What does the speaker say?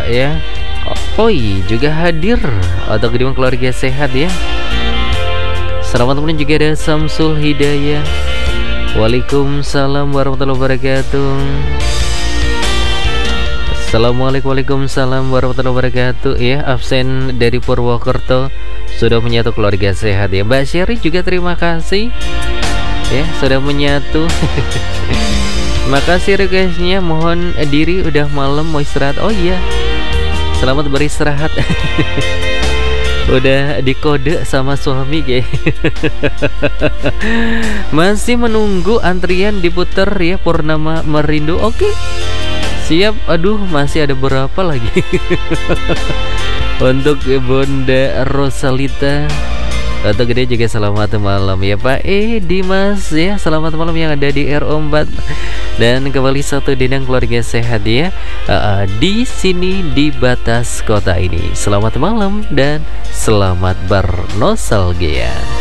ya. Oi juga hadir atau kedua keluarga sehat ya. Selamat malam juga ada Samsul Hidayah. Waalaikumsalam warahmatullahi wabarakatuh. Assalamualaikum, waalaikumsalam warahmatullahi wabarakatuh. Ya, absen dari Purwokerto sudah menyatu keluarga sehat ya. Mbak Sherry juga terima kasih ya sudah menyatu. Makasih requestnya. Mohon diri udah malam mau istirahat. Oh iya, selamat beristirahat. Udah dikode sama suami kayak. Masih menunggu antrian diputer ya Purnama Merindu. Oke, siap. Aduh, masih ada berapa lagi? Untuk Bunda Rosalita atau gede juga selamat malam ya Pak Dimas ya. Selamat malam yang ada di RO4. Dan kembali satu dendang keluarga sehat ya di sini di batas kota ini. Selamat malam dan selamat bernostalgia.